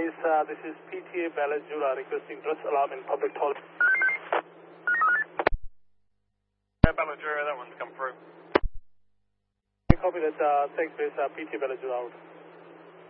base, this is PTA Balajura requesting dress alarm in public toilet. Balajura, that one's come through. Copy that, thanks base, PTA Balajura out.